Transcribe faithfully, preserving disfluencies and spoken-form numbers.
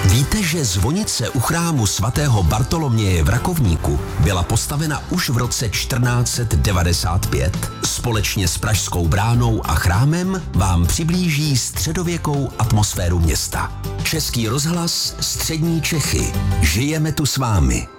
Víte, že zvonice u chrámu svatého Bartoloměje v Rakovníku byla postavena už v roce čtrnáct set devadesát pět? Společně s Pražskou bránou a chrámem vám přiblíží středověkou atmosféru města. Český rozhlas Střední Čechy. Žijeme tu s vámi.